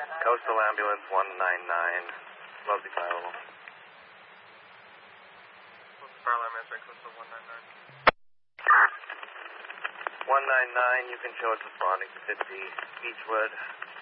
Coastal Ambulance 199. Wellesley Fire Level. Fire Alarm answering Coastal 199. 199, you can show us responding to 50 Beechwood.